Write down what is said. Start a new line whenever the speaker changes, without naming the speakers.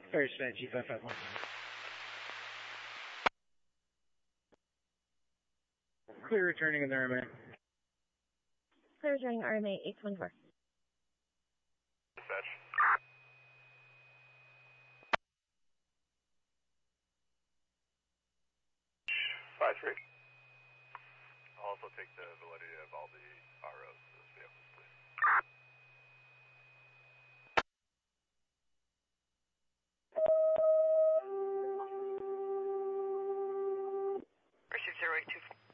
First Fed G551. Clear returning in the RMA.
Clear returning RMA 824.
Dispatch. 5-3. I'll also take the validity of all the ROs for this vehicle, please.
6082.